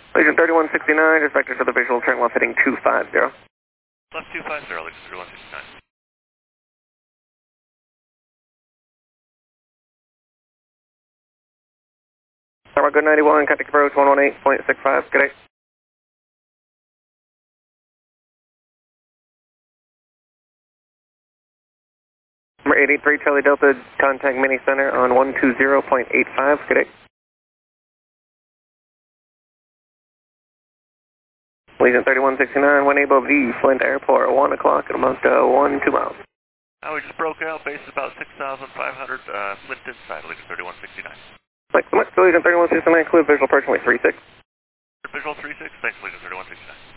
Legion 3169, just vector to the visual, turn left heading 250. Left 250, Legion 3169. Tower good 91, contact approach 118.65, good day. Number 883, Charlie Delta, contact Mini Center on 120.85, good day. Legion 3169, wind above the Flint Airport, 1 o'clock at about 2 miles. We just broke out, base is about 6,500, Flint inside, Legion 3169. Thanks so much, Legion 3169, clear visual approach, 36. Visual 36, thanks, Legion 3169.